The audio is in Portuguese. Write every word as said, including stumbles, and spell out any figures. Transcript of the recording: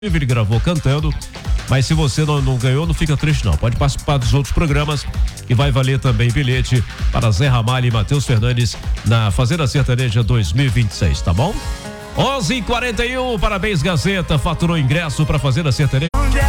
Ele gravou cantando, mas se você não, não ganhou, não fica triste não, pode participar dos outros programas e vai valer também bilhete para Zé Ramalho e Matheus Fernandes na Fazenda Sertaneja dois mil e vinte e seis, tá bom? onze e quarenta e um, parabéns Gazeta, faturou ingresso para Fazenda Sertaneja.